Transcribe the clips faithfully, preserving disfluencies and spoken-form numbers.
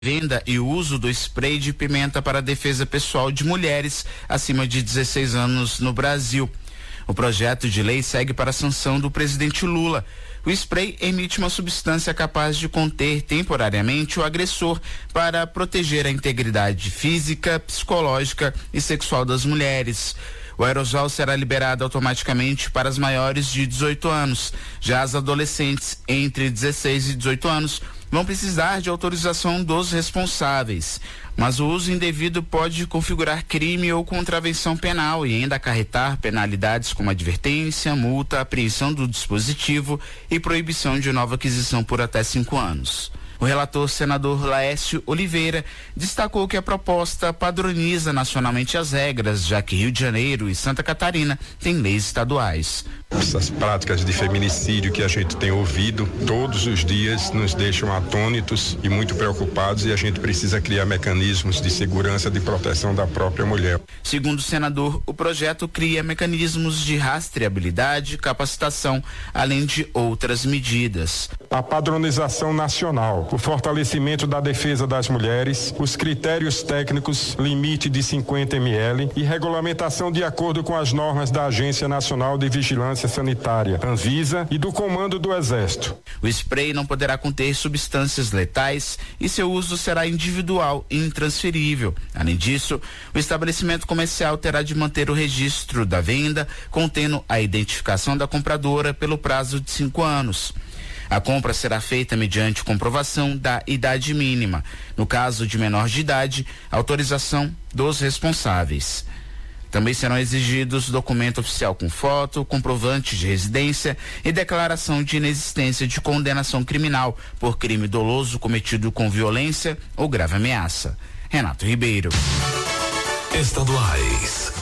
venda e uso do spray de pimenta para a defesa pessoal de mulheres acima de dezesseis anos no Brasil. O projeto de lei segue para a sanção do presidente Lula. O spray emite uma substância capaz de conter temporariamente o agressor para proteger a integridade física, psicológica e sexual das mulheres. O aerosol será liberado automaticamente para as maiores de dezoito anos. Já as adolescentes entre dezesseis e dezoito anos vão precisar de autorização dos responsáveis. Mas o uso indevido pode configurar crime ou contravenção penal e ainda acarretar penalidades como advertência, multa, apreensão do dispositivo e proibição de nova aquisição por até cinco anos. O relator senador Laércio Oliveira destacou que a proposta padroniza nacionalmente as regras, já que Rio de Janeiro e Santa Catarina têm leis estaduais. Essas práticas de feminicídio que a gente tem ouvido todos os dias nos deixam atônitos e muito preocupados, e a gente precisa criar mecanismos de segurança, de proteção da própria mulher. Segundo o senador, o projeto cria mecanismos de rastreabilidade, capacitação, além de outras medidas. A padronização nacional, o fortalecimento da defesa das mulheres, os critérios técnicos, limite de cinquenta mililitros e regulamentação de acordo com as normas da Agência Nacional de Vigilância Sanitária, Anvisa, e do Comando do Exército. O spray não poderá conter substâncias letais e seu uso será individual e intransferível. Além disso, o estabelecimento comercial terá de manter o registro da venda, contendo a identificação da compradora pelo prazo de cinco anos. A compra será feita mediante comprovação da idade mínima. No caso de menor de idade, autorização dos responsáveis. Também serão exigidos documento oficial com foto, comprovante de residência e declaração de inexistência de condenação criminal por crime doloso cometido com violência ou grave ameaça. Renato Ribeiro. Estaduais.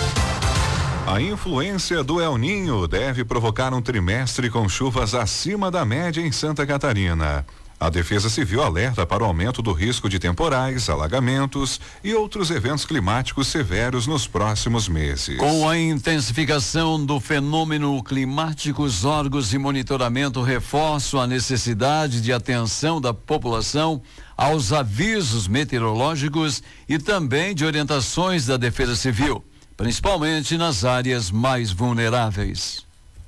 A influência do El Ninho deve provocar um trimestre com chuvas acima da média em Santa Catarina. A Defesa Civil alerta para o aumento do risco de temporais, alagamentos e outros eventos climáticos severos nos próximos meses. Com a intensificação do fenômeno climático, os órgãos de monitoramento reforçam a necessidade de atenção da população aos avisos meteorológicos e também de orientações da Defesa Civil, principalmente nas áreas mais vulneráveis.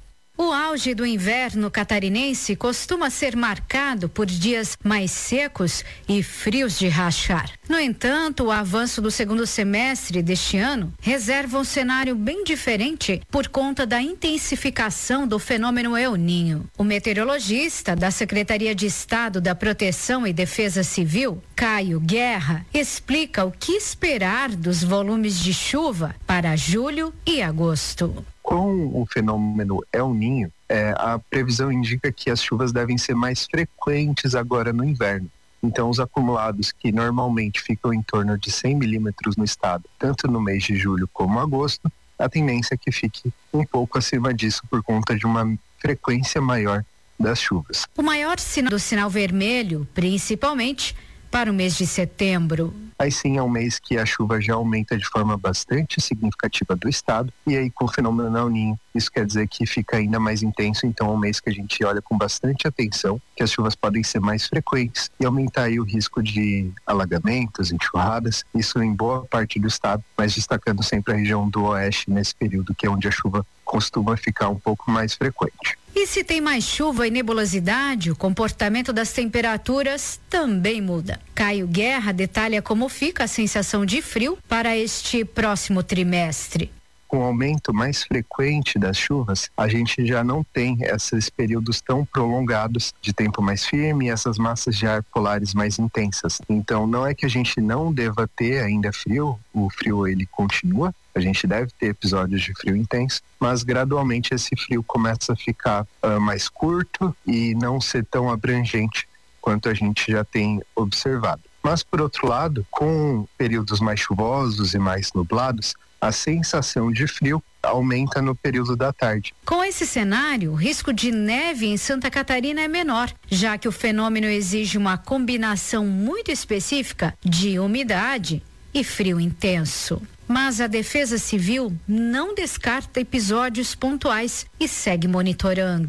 O auge do inverno catarinense costuma ser marcado por dias mais secos e frios de rachar. No entanto, o avanço do segundo semestre deste ano reserva um cenário bem diferente por conta da intensificação do fenômeno El Ninho. O meteorologista da Secretaria de Estado da Proteção e Defesa Civil, Caio Guerra, explica o que esperar dos volumes de chuva para julho e agosto. Com o fenômeno El Ninho, é, a previsão indica que as chuvas devem ser mais frequentes agora no inverno. Então, os acumulados que normalmente ficam em torno de cem milímetros no estado, tanto no mês de julho como agosto, a tendência é que fique um pouco acima disso por conta de uma frequência maior das chuvas. O maior sinal do sinal vermelho, principalmente para o mês de setembro. Aí sim é um mês que a chuva já aumenta de forma bastante significativa do estado, e aí com o fenômeno El Ninho, isso quer dizer que fica ainda mais intenso. Então é um mês que a gente olha com bastante atenção, que as chuvas podem ser mais frequentes e aumentar aí o risco de alagamentos, enxurradas, isso em boa parte do estado, mas destacando sempre a região do oeste nesse período, que é onde a chuva costuma ficar um pouco mais frequente. E se tem mais chuva e nebulosidade, o comportamento das temperaturas também muda. Caio Guerra detalha como fica a sensação de frio para este próximo trimestre. Com o aumento mais frequente das chuvas, a gente já não tem esses períodos tão prolongados de tempo mais firme e essas massas de ar polares mais intensas. Então, não é que a gente não deva ter ainda frio, o frio ele continua, a gente deve ter episódios de frio intenso, mas gradualmente esse frio começa a ficar uh, mais curto e não ser tão abrangente quanto a gente já tem observado. Mas, por outro lado, com períodos mais chuvosos e mais nublados, a sensação de frio aumenta no período da tarde. Com esse cenário, o risco de neve em Santa Catarina é menor, já que o fenômeno exige uma combinação muito específica de umidade e frio intenso. Mas a Defesa Civil não descarta episódios pontuais e segue monitorando.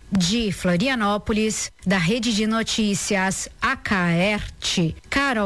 De Florianópolis, da Rede de Notícias A C A E R T, Carol